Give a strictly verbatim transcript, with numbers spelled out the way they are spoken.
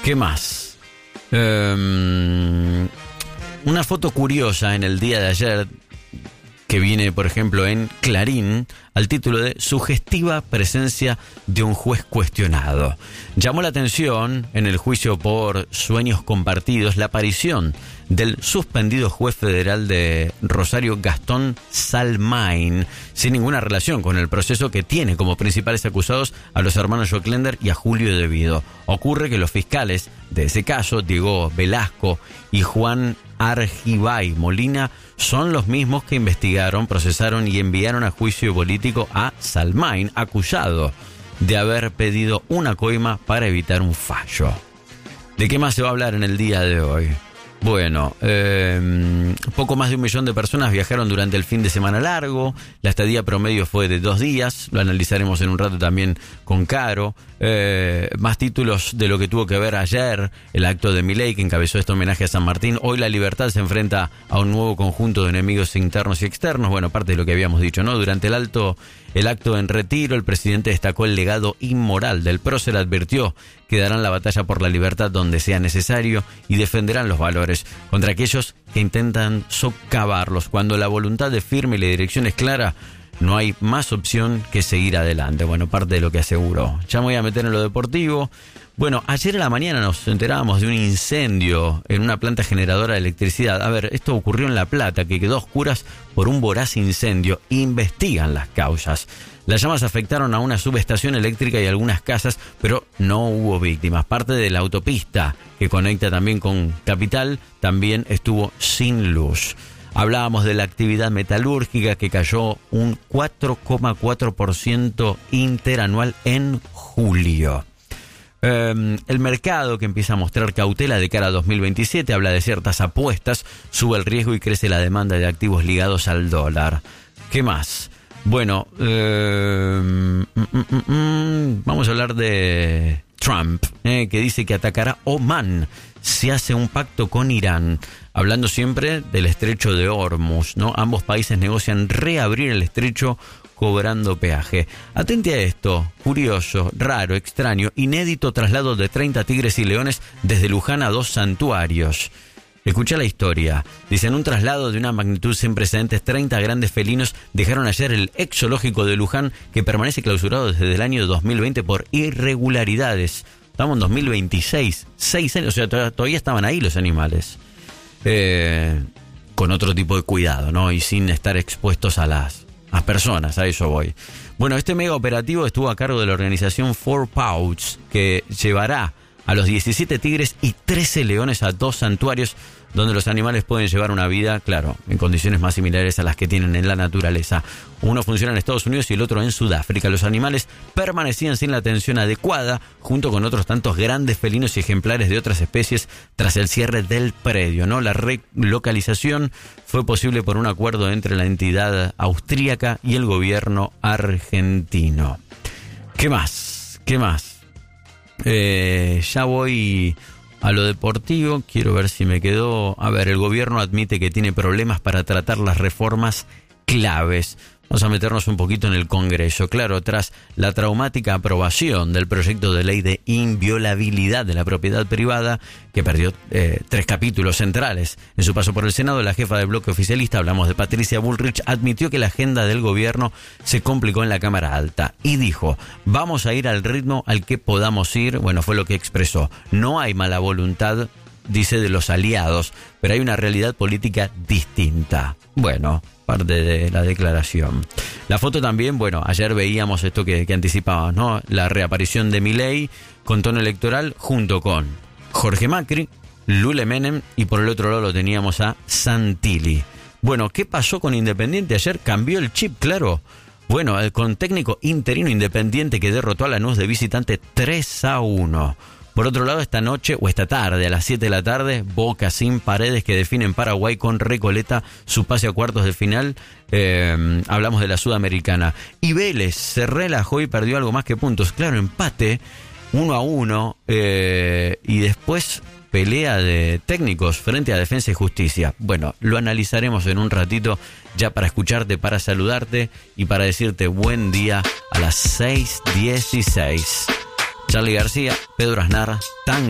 ¿Qué más? Um, una foto curiosa en el día de ayer, que viene, por ejemplo, en Clarín, al título de Sugestiva presencia de un juez cuestionado. Llamó la atención en el juicio por sueños compartidos la aparición del suspendido juez federal de Rosario, Gastón Salmain, sin ninguna relación con el proceso que tiene como principales acusados a los hermanos Joclender y a Julio Devido. Ocurre que los fiscales de ese caso, Diego Velasco y Juan Argibay Molina, son los mismos que investigaron, procesaron y enviaron a juicio político a Salmain, acusado de haber pedido una coima para evitar un fallo. ¿De qué más se va a hablar en el día de hoy? Bueno, eh, poco más de un millón de personas viajaron durante el fin de semana largo. La estadía promedio fue de dos días. Lo analizaremos en un rato también con Caro. Eh, más títulos de lo que tuvo que ver ayer el acto de Milei, que encabezó este homenaje a San Martín. Hoy la libertad se enfrenta a un nuevo conjunto de enemigos internos y externos. Bueno, parte de lo que habíamos dicho, ¿no? Durante el alto, el acto en Retiro, el presidente destacó el legado inmoral del prócer, advirtió que darán la batalla por la libertad donde sea necesario y defenderán los valores contra aquellos que intentan socavarlos. Cuando la voluntad es firme y la dirección es clara, no hay más opción que seguir adelante. Bueno, parte de lo que aseguró. Ya me voy a meter en lo deportivo. Bueno, ayer en la mañana nos enterábamos de un incendio en una planta generadora de electricidad. A ver, esto ocurrió en La Plata, que quedó a oscuras por un voraz incendio. Investigan las causas. Las llamas afectaron a una subestación eléctrica y algunas casas, pero no hubo víctimas. Parte de la autopista que conecta también con Capital también estuvo sin luz. Hablábamos de la actividad metalúrgica, que cayó un cuatro coma cuatro por ciento interanual en julio. Eh, el mercado, que empieza a mostrar cautela de cara a dos mil veintisiete, habla de ciertas apuestas, sube el riesgo y crece la demanda de activos ligados al dólar. ¿Qué más? Bueno, eh, mm, mm, mm, vamos a hablar de Trump, eh, que dice que atacará Omán si hace un pacto con Irán. Hablando siempre del estrecho de Hormuz, ¿no? Ambos países negocian reabrir el estrecho cobrando peaje. Atente a esto, curioso, raro, extraño, inédito traslado de treinta tigres y leones desde Luján a dos santuarios. Escucha la historia. Dicen, un traslado de una magnitud sin precedentes, treinta grandes felinos dejaron ayer el ex zoológico de Luján, que permanece clausurado desde el año dos mil veinte por irregularidades. Estamos en dos mil veintiséis, seis años, o sea, todavía estaban ahí los animales. Eh, con otro tipo de cuidado, ¿no? Y sin estar expuestos a las, a las personas, a eso voy. Bueno, este mega operativo estuvo a cargo de la organización Four Paws, que llevará a los diecisiete tigres y trece leones a dos santuarios donde los animales pueden llevar una vida, claro, en condiciones más similares a las que tienen en la naturaleza. Uno funciona en Estados Unidos y el otro en Sudáfrica. Los animales permanecían sin la atención adecuada, junto con otros tantos grandes felinos y ejemplares de otras especies, tras el cierre del predio, ¿no? La relocalización fue posible por un acuerdo entre la entidad austríaca y el gobierno argentino. ¿Qué más? ¿Qué más? Eh, ya voy a lo deportivo, quiero ver si me quedó. A ver, el gobierno admite que tiene problemas para tratar las reformas claves. Vamos a meternos un poquito en el Congreso. Claro, tras la traumática aprobación del proyecto de ley de inviolabilidad de la propiedad privada, que perdió eh, tres capítulos centrales en su paso por el Senado, la jefa del bloque oficialista, hablamos de Patricia Bullrich, admitió que la agenda del gobierno se complicó en la Cámara Alta y dijo, vamos a ir al ritmo al que podamos ir. Bueno, fue lo que expresó. No hay mala voluntad, dice, de los aliados, pero hay una realidad política distinta. Bueno, parte de la declaración. La foto también, bueno, ayer veíamos esto que, que anticipábamos, ¿no? La reaparición de Milei con tono electoral junto con Jorge Macri, Lule Menem y por el otro lado lo teníamos a Santilli. Bueno, ¿qué pasó con Independiente? Ayer cambió el chip, claro. Bueno, con técnico interino Independiente que derrotó a Lanús de visitante tres a uno. Por otro lado, esta noche o esta tarde, a las siete de la tarde, Boca sin Paredes, que define en Paraguay con Recoleta su pase a cuartos de final. Eh, hablamos de la Sudamericana. Y Vélez se relajó y perdió algo más que puntos. Claro, empate, uno a uno. Eh, y después pelea de técnicos frente a Defensa y Justicia. Bueno, lo analizaremos en un ratito, ya para escucharte, para saludarte y para decirte buen día a las seis dieciséis. Charly García, Pedro Aznar, Tan